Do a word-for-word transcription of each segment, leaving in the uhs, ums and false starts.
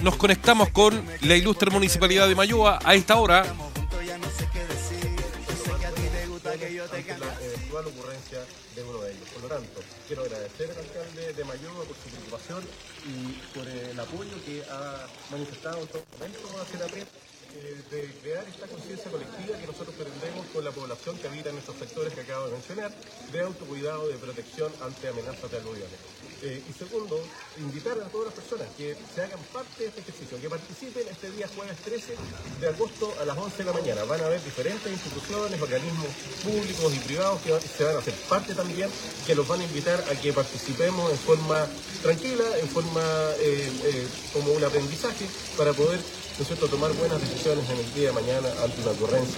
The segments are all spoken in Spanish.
nos conectamos con la ilustre Municipalidad de Mayoa a esta hora. Ante la eventual ocurrencia de uno de ellos. Por lo tanto, quiero agradecer al alcalde de Mayoa por su preocupación y por el apoyo que ha manifestado en todo momento hacia la red de crear esta conciencia colectiva que nosotros pretendemos con la población que habita en estos sectores que acabo de mencionar, de autocuidado, de protección ante amenazas de aluviones. Eh, y segundo, invitar a todas las personas que se hagan parte de este ejercicio, que participen este día jueves trece de agosto a las once de la mañana. Van a haber diferentes instituciones, organismos públicos y privados que se van a hacer parte también, que los van a invitar a que participemos en forma tranquila, en forma eh, eh, como un aprendizaje, para poder, ¿no es cierto?, tomar buenas decisiones en el día de mañana ante una ocurrencia.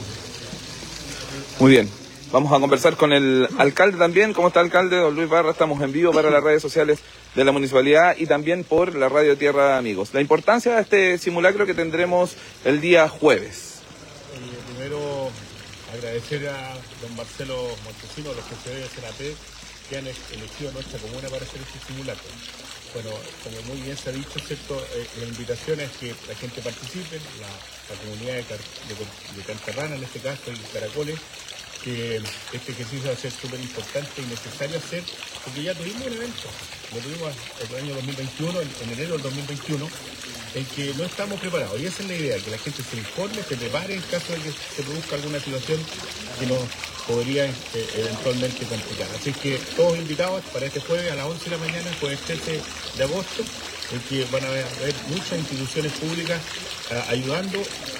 Muy bien. Vamos a conversar con el alcalde también. ¿Cómo está, alcalde? Don Luis Barra. Estamos en vivo para las redes sociales de la municipalidad y también por la radio Tierra Amigos. La importancia de este simulacro que tendremos el día jueves. Eh, primero, agradecer a don Marcelo Montesino, los que se debe C N A P, que han elegido nuestra comuna para hacer este simulacro. Bueno, como muy bien se ha dicho, ¿cierto? Eh, la invitación es que la gente participe, la, la comunidad de, Car de, de Cantarrana en este caso y Caracoles, que este ejercicio va a ser súper importante y necesario hacer, porque ya tuvimos un evento, lo tuvimos el año dos mil veintiuno, en, en enero del dos mil veintiuno, en que no estamos preparados. Y esa es la idea, que la gente se informe, se prepare en caso de que se produzca alguna situación que nos podría eh, eventualmente complicar. Así que todos invitados para este jueves a las once de la mañana, jueves trece de agosto, en que van a haber, haber muchas instituciones públicas uh, ayudando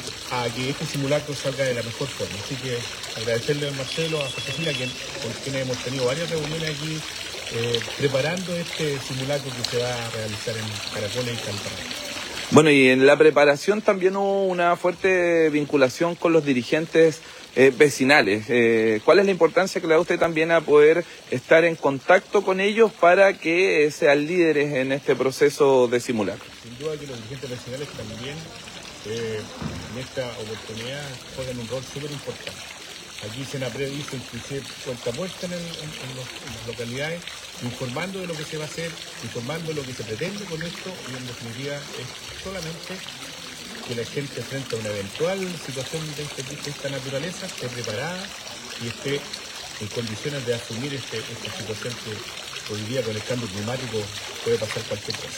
a que este simulacro salga de la mejor forma. Así que agradecerle a Marcelo, a Josefina, quien, con quienes hemos tenido varias reuniones aquí eh, preparando este simulacro que se va a realizar en Caracoles y Cantarrana. Bueno, y en la preparación también hubo una fuerte vinculación con los dirigentes eh, vecinales. Eh, ¿Cuál es la importancia que le da usted también a poder estar en contacto con ellos para que eh, sean líderes en este proceso de simulacro? Sin duda que los dirigentes vecinales también eh, en esta oportunidad juegan un rol súper importante. Aquí Senapred hizo inclusive puerta a puerta en, el, en, en, los, en las localidades, informando de lo que se va a hacer, informando de lo que se pretende con esto, y en definitiva es solamente que la gente frente a una eventual situación de, este, de esta naturaleza esté preparada y esté en condiciones de asumir este, esta situación que hoy día con el cambio climático puede pasar cualquier cosa.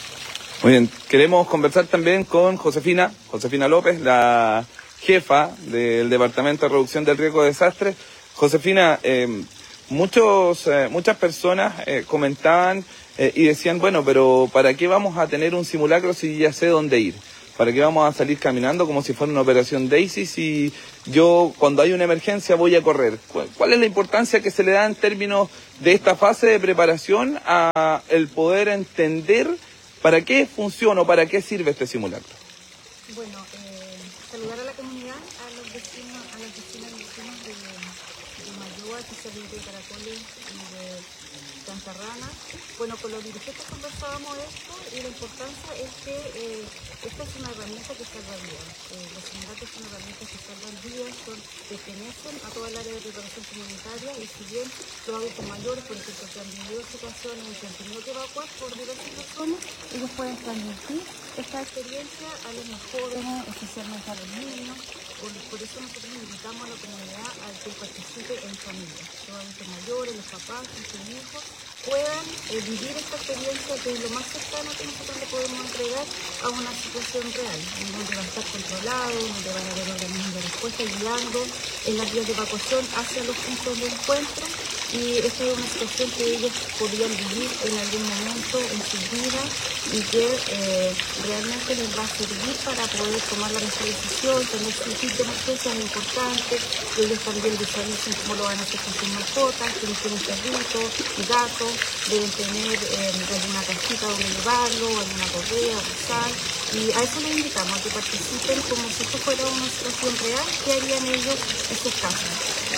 Muy bien, queremos conversar también con Josefina, Josefina López, la jefa del Departamento de Reducción del Riesgo de Desastres. Josefina, eh, muchos, eh, muchas personas eh, comentaban eh, y decían, bueno, pero ¿para qué vamos a tener un simulacro si ya sé dónde ir? ¿Para qué vamos a salir caminando como si fuera una operación Daisy si yo cuando hay una emergencia voy a correr? ¿Cuál es la importancia que se le da en términos de esta fase de preparación a el poder entender para qué funciona o para qué sirve este simulacro? Bueno, eh, saludar a la comunidad, a los vecinos, a las vecinas y vecinos de, de Mayoa, especialmente de Caracoles y de Cantarrana. Bueno, con los dirigentes conversábamos esto y la importancia es que eh, esta es una herramienta que salva vidas. Eh, los simulacros son herramientas que salvan vidas, son, pertenecen a toda el área de preparación comunitaria y si bien los adultos mayores, por ejemplo, que han vivido situaciones y que han tenido que evacuar por diversas razones, ellos pueden transmitir esta experiencia a los más jóvenes, especialmente a los niños. Por, por eso nosotros invitamos a la comunidad a que participe en familia. Los adultos mayores, los papás, sus hijos, puedan eh, vivir esta experiencia que es lo más cercano que nosotros le podemos entregar a una situación real, en donde va a estar controlado, donde van a haber organismos de respuesta guiando en las vías de evacuación hacia los puntos de encuentro. Y esta es una situación que ellos podrían vivir en algún momento en sus vidas y que eh, realmente les va a servir para poder tomar la mejor decisión, tener su kit de emergencia es importante, que ellos también visualicen cómo lo van a hacer con sus mascotas, quienes tienen perritos y gatos, deben tener eh, alguna cajita donde llevarlo, alguna correa, bozal, y a eso les invitamos, a que participen como si esto fuera una situación real, ¿qué harían ellos en sus casas?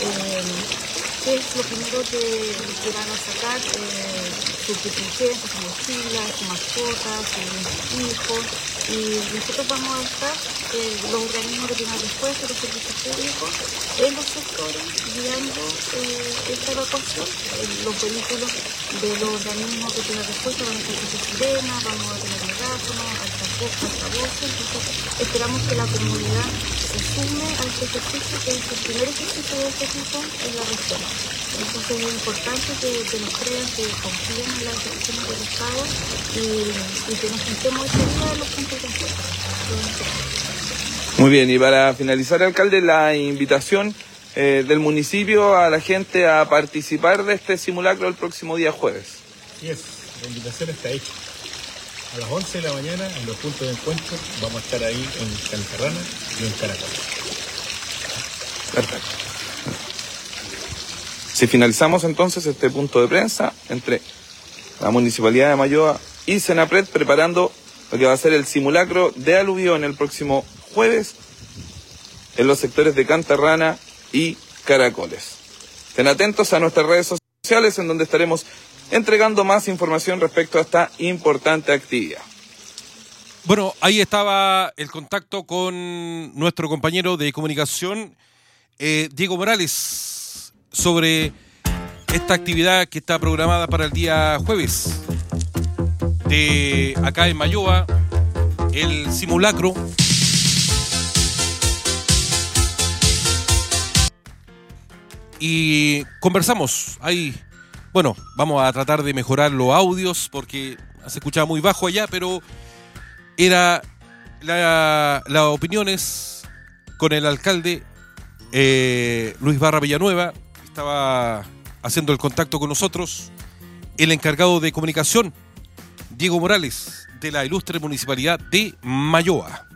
Eh, ¿Qué es lo primero que, que van a sacar? Eh, sus diligencias, sus mochilas, sus mascotas, sus hijos. Y nosotros vamos a estar, eh, los organismos de primera respuesta, los servicios públicos, en los sectores, guiando eh, esta evacuación. Eh, los vehículos de los organismos de primera respuesta van a estar con su sirena, vamos a tener radar, micrófonos, altavoces, altavoces. Entonces esperamos que la comunidad se sume a este ejercicio, que es el primer ejercicio de este tipo en la región. Entonces es importante que, que nos crean, que confíen en las instituciones del Estado y, y que nos juntemos ese día en los puntos de encuentro. Muy bien, y para finalizar, alcalde, la invitación eh, del municipio a la gente a participar de este simulacro el próximo día jueves. Sí es, la invitación está hecha. A las once de la mañana, en los puntos de encuentro, vamos a estar ahí en Cantarrana y en Caracol. Perfecto. Si finalizamos entonces este punto de prensa entre la Municipalidad de Mayoa y Senapred preparando lo que va a ser el simulacro de aluvión el próximo jueves en los sectores de Cantarrana y Caracoles. Estén atentos a nuestras redes sociales en donde estaremos entregando más información respecto a esta importante actividad. Bueno, ahí estaba el contacto con nuestro compañero de comunicación, eh, Diego Morales, sobre esta actividad que está programada para el día jueves de acá en Mayoa, el simulacro y conversamos ahí. Bueno, vamos a tratar de mejorar los audios porque se escuchaba muy bajo allá, pero era la, las opiniones con el alcalde eh, Luis Barra Villanueva. Estaba haciendo el contacto con nosotros el encargado de comunicación, Diego Morales, de la ilustre Municipalidad de Mayoa.